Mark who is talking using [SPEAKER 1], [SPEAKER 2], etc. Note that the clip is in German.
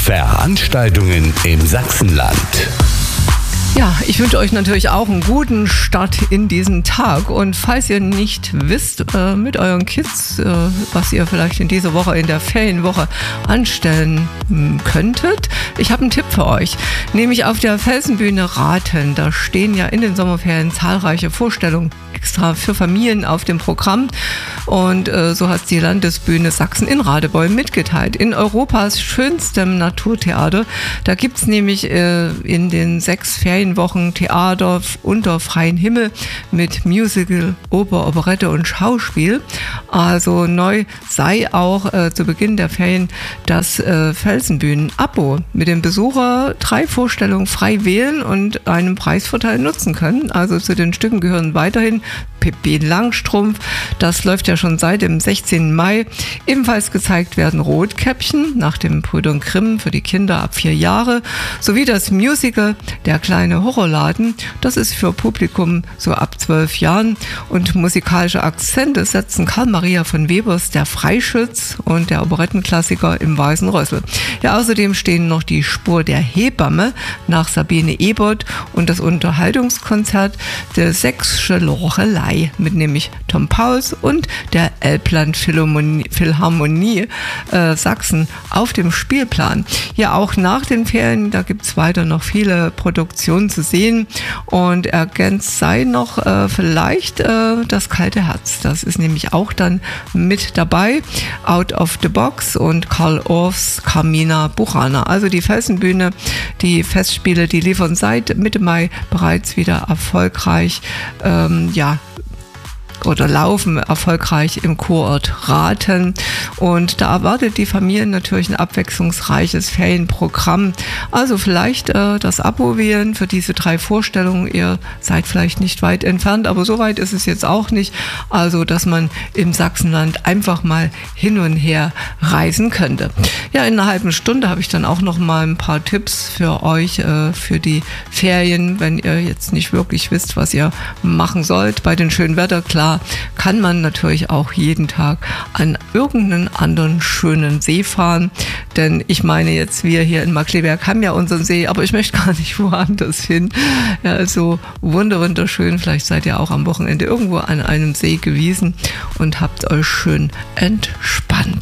[SPEAKER 1] Veranstaltungen im Sachsenland.
[SPEAKER 2] Ja, ich wünsche euch natürlich auch einen guten Start in diesen Tag. Und falls ihr nicht wisst mit euren Kids, was ihr vielleicht in dieser Woche, in der Ferienwoche anstellen könntet, ich habe einen Tipp für euch. Nämlich auf der Felsenbühne Rathen. Da stehen ja in den Sommerferien zahlreiche Vorstellungen extra für Familien auf dem Programm. Und so hat die Landesbühne Sachsen in Radebeul mitgeteilt. In Europas schönstem Naturtheater. Da gibt es nämlich in den 6 Ferienwochen Theater unter freiem Himmel mit Musical, Oper, Operette und Schauspiel. Also neu sei auch zu Beginn der Ferien das Felsenbühnen-Abo, mit dem Besucher 3 Vorstellungen frei wählen und einen Preisvorteil nutzen können. Also zu den Stücken gehören weiterhin Pippi Langstrumpf, das läuft ja schon seit dem 16. Mai. Ebenfalls gezeigt werden Rotkäppchen nach den Brüdern Grimm für die Kinder ab 4 Jahre, sowie das Musical Der kleine Horrorladen, das ist für Publikum so ab 12 Jahren. Und musikalische Akzente setzen Karl Maria von Webers Der Freischütz und der Operettenklassiker Im Weißen Rössel. Ja, außerdem stehen noch die Spur der Hebamme nach Sabine Ebert und das Unterhaltungskonzert der Sächsische Lorelei mit nämlich Tom Pauls und der Elbland Philharmonie Sachsen auf dem Spielplan. Ja, auch nach den Ferien, da gibt es weiter noch viele Produktionen zu sehen, und ergänzt sei noch vielleicht das kalte Herz. Das ist nämlich auch dann mit dabei. Out of the Box und Karl Orffs Carmina Burana. Also die Felsenbühne, die Festspiele, die liefern seit Mitte Mai bereits wieder erfolgreich oder laufen erfolgreich im Kurort Rathen. Und da erwartet die Familie natürlich ein abwechslungsreiches Ferienprogramm. Also vielleicht das Abo wählen für diese 3 Vorstellungen. Ihr seid vielleicht nicht weit entfernt, aber so weit ist es jetzt auch nicht. Also, dass man im Sachsenland einfach mal hin und her reisen könnte. Ja, in einer halben Stunde habe ich dann auch noch mal ein paar Tipps für euch für die Ferien, wenn ihr jetzt nicht wirklich wisst, was ihr machen sollt. Bei dem schönen Wetter, klar, kann man natürlich auch jeden Tag an irgendeinen anderen schönen See fahren. Denn ich meine jetzt, wir hier in Markkleeberg haben ja unseren See, aber ich möchte gar nicht woanders hin. Ja, also wunderschön. Vielleicht seid ihr auch am Wochenende irgendwo an einem See gewesen und habt euch schön entspannt.